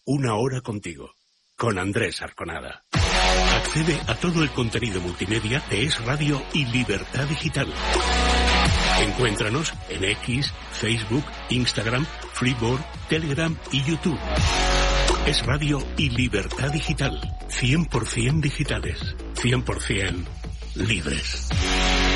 Una hora contigo, con Andrés Arconada. Accede a todo el contenido multimedia de Es Radio y Libertad Digital. Encuéntranos en X, Facebook, Instagram, Freeboard, Telegram y YouTube. Es Radio y Libertad Digital. 100% digitales. 100% libres.